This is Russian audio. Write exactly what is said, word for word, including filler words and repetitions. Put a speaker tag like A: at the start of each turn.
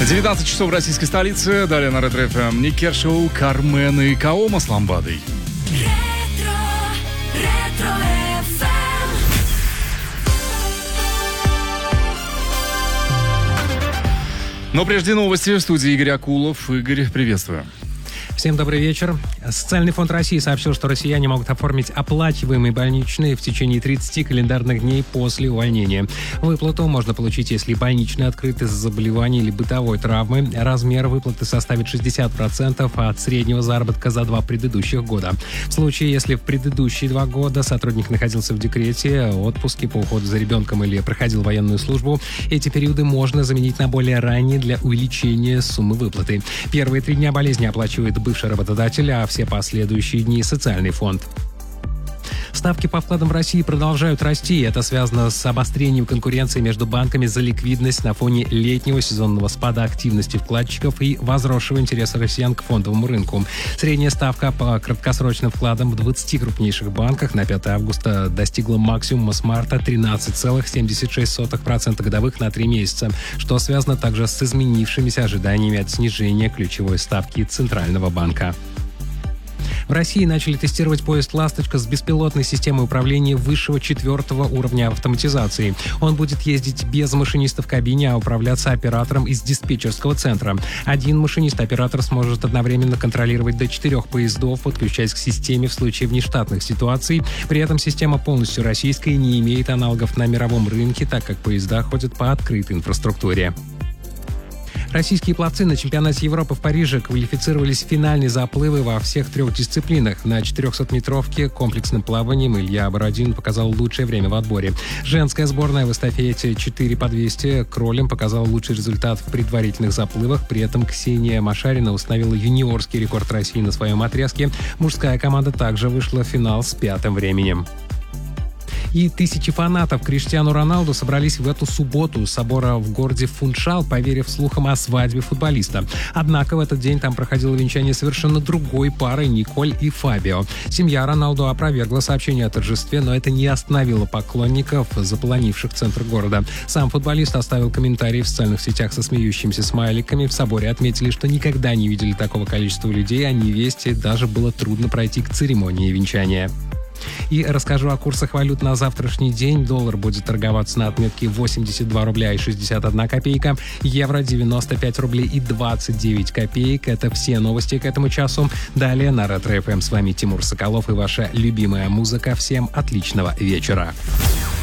A: девятнадцать часов в российской столице. Далее на Ретро эф эм Ник Кершоу, Кармен и Каома с ламбадой.
B: Ретро, ретро эф эм.
A: Но прежде новости в студии Игорь Акулов. Игорь, приветствую.
C: Всем добрый вечер. Социальный фонд России сообщил, что россияне могут оформить оплачиваемые больничные в течение тридцати календарных дней после увольнения. Выплату можно получить, если больничные открыты из-за заболеваний или бытовой травмы. Размер выплаты составит шестьдесят процентов от среднего заработка за два предыдущих года. В случае, если в предыдущие два года сотрудник находился в декрете, отпуске по уходу за ребенком или проходил военную службу, эти периоды можно заменить на более ранние для увеличения суммы выплаты. Первые три дня болезни оплачивает бывший работодатель, а все последующие дни — социальный фонд. Ставки по вкладам в России продолжают расти, и это связано с обострением конкуренции между банками за ликвидность на фоне летнего сезонного спада активности вкладчиков и возросшего интереса россиян к фондовому рынку. Средняя ставка по краткосрочным вкладам в двадцати крупнейших банках на пятое августа достигла максимума с марта — тринадцать целых семьдесят шесть сотых процента годовых на три месяца, что связано также с изменившимися ожиданиями от снижения ключевой ставки Центрального банка. В России начали тестировать поезд «Ласточка» с беспилотной системой управления высшего четвертого уровня автоматизации. Он будет ездить без машиниста в кабине, а управляться оператором из диспетчерского центра. Один машинист-оператор сможет одновременно контролировать до четырех поездов, подключаясь к системе в случае внештатных ситуаций. При этом система полностью российская и не имеет аналогов на мировом рынке, так как поезда ходят по открытой инфраструктуре. Российские пловцы на чемпионате Европы в Париже квалифицировались в финальные заплывы во всех трех дисциплинах. На четырехсотметровке комплексным плаванием Илья Бородин показал лучшее время в отборе. Женская сборная в эстафете четыре по двести кролем показала лучший результат в предварительных заплывах. При этом Ксения Машарина установила юниорский рекорд России на своем отрезке. Мужская команда также вышла в финал с пятым временем. И тысячи фанатов Криштиану Роналду собрались в эту субботу у собора в городе Фуншал, поверив слухам о свадьбе футболиста. Однако в этот день там проходило венчание совершенно другой пары — Николь и Фабио. Семья Роналду опровергла сообщение о торжестве, но это не остановило поклонников, заполонивших центр города. Сам футболист оставил комментарии в социальных сетях со смеющимися смайликами. В соборе отметили, что никогда не видели такого количества людей, а невесте даже было трудно пройти к церемонии венчания. И расскажу о курсах валют на завтрашний день. Доллар будет торговаться на отметке восемьдесят два рубля и шестьдесят одна копейка, евро девяносто пять рублей и двадцать девять копеек. Это все новости к этому часу. Далее на Ретро эф эм с вами Тимур Соколов и ваша любимая музыка. Всем отличного вечера.